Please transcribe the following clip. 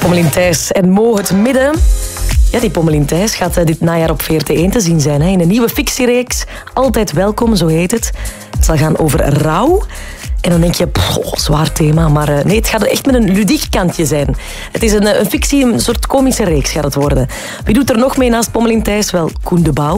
Pommelien Thijs en Mo het Midden. Ja, die Pommelien Thijs gaat dit najaar op VRT1 te zien zijn. Hè? In een nieuwe fictiereeks. Altijd welkom, zo heet het. Het zal gaan over rouw. En dan denk je, zwaar thema. Maar nee, het gaat echt met een ludiek kantje zijn. Het is een fictie, een soort komische reeks gaat het worden. Wie doet er nog mee naast Pommelien Thijs? Wel, Koen de Bouw.